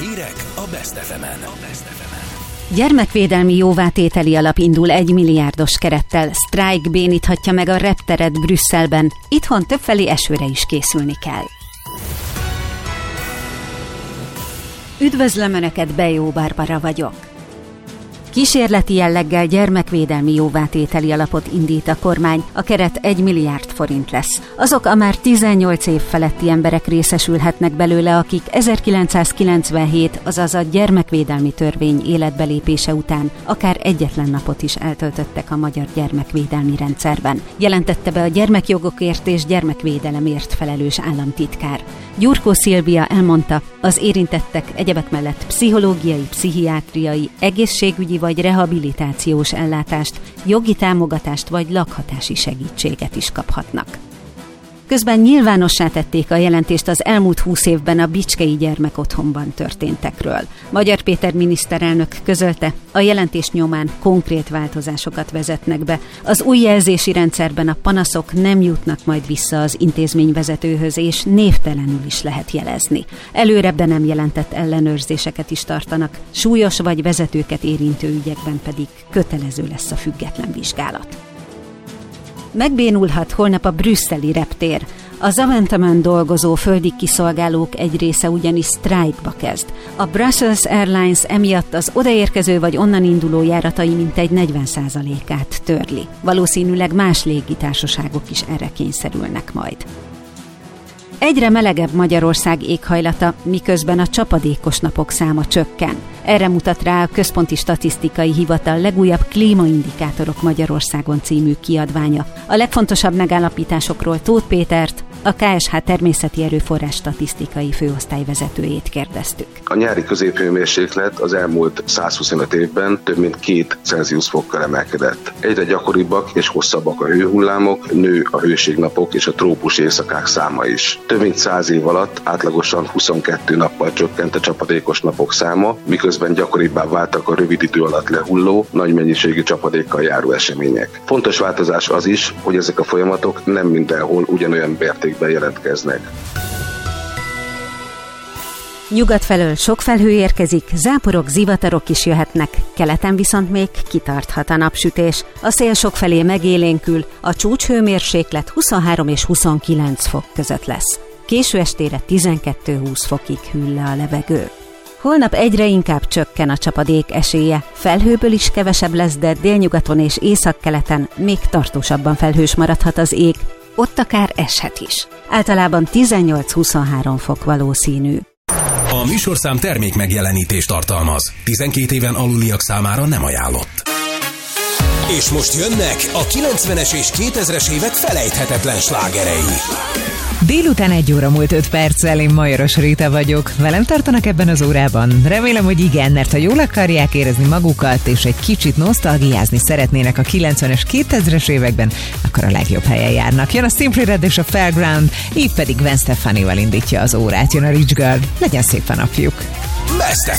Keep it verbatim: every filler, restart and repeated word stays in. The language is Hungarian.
Hírek a Best ef emen. Gyermekvédelmi jóvátételi alap indul egy milliárdos kerettel. Sztrájk béníthatja meg a repteret Brüsszelben. Itthon többfelé esőre is készülni kell. Üdvözlöm Önöket, Bejó Barbara vagyok. Kísérleti jelleggel gyermekvédelmi jóvátételi alapot indít a kormány, a keret egy milliárd forint lesz. Azok a már tizennyolc év feletti emberek részesülhetnek belőle, akik ezerkilencszázkilencvenhét, azaz a gyermekvédelmi törvény életbelépése után akár egyetlen napot is eltöltöttek a magyar gyermekvédelmi rendszerben, jelentette be a gyermekjogokért és gyermekvédelemért felelős államtitkár. Gyurkó Szilvia elmondta, az érintettek egyebek mellett pszichológiai, pszichiátriai, egészségügyi vagy rehabilitációs ellátást, jogi támogatást vagy lakhatási segítséget is kaphatnak. Közben nyilvánossá tették a jelentést az elmúlt húsz évben a Bicskei Gyermekotthonban történtekről. Magyar Péter miniszterelnök közölte, a jelentés nyomán konkrét változásokat vezetnek be. Az új jelzési rendszerben a panaszok nem jutnak majd vissza az intézményvezetőhöz, és névtelenül is lehet jelezni. Előre be nem jelentett ellenőrzéseket is tartanak, súlyos vagy vezetőket érintő ügyekben pedig kötelező lesz a független vizsgálat. Megbénulhat holnap a brüsszeli reptér. A Zaventemen dolgozó földi kiszolgálók egy része ugyanis sztrájkba kezd. A Brussels Airlines emiatt az odaérkező vagy onnan induló járatai mintegy negyven százalékát törli. Valószínűleg más légitársaságok is erre kényszerülnek majd. Egyre melegebb Magyarország éghajlata, miközben a csapadékos napok száma csökken. Erre mutat rá a Központi Statisztikai Hivatal legújabb klímaindikátorok Magyarországon című kiadványa. A legfontosabb megállapításokról Tóth Pétert, a ká es há természeti erőforrás statisztikai főosztályvezetőjét kérdeztük. A nyári középhőmérséklet az elmúlt százhuszonöt évben több mint két Celsius fokkal emelkedett. Egyre gyakoribbak és hosszabbak a hőhullámok, nő a hőségnapok és a trópus éjszakák száma is. Több mint száz év alatt átlagosan huszonkettő nappal csökkent a csapadékos napok száma, miközben gyakoribbá váltak a rövid idő alatt lehulló, nagy mennyiségű csapadékkal járó események. Fontos változás az is, hogy ezek a folyamatok nem mindenhol ugyanolyan mértékben jelentkeznek. Nyugat felől sok felhő érkezik, záporok, zivatarok is jöhetnek, keleten viszont még kitarthat a napsütés. A szél sokfelé megélénkül, a csúcshőmérséklet huszonhárom és huszonkilenc fok között lesz. Késő estére tizenkettő-húsz fokig hűl le a levegő. Holnap egyre inkább csökken a csapadék esélye, felhőből is kevesebb lesz, de délnyugaton és északkeleten még tartósabban felhős maradhat az ég, ott akár eshet is. Általában tizennyolc-huszonhárom fok valószínű. A műsorszám termék megjelenítést tartalmaz. tizenkét éven aluliak számára nem ajánlott. És most jönnek a kilencvenes és kétezres évek felejthetetlen slágerei. Délután egy óra múlt öt perccel, én Majoros Rita vagyok. Velem tartanak ebben az órában? Remélem, hogy igen, mert ha jól akarják érezni magukat, és egy kicsit nosztalgiázni szeretnének a kilencvenes, kétezres években, akkor a legjobb helyen járnak. Jön a Simply Red és a Fairground, így pedig Gwen Stefanival indítja az órát. Jön a Rich Girl. Legyen szép a napjuk! Best ef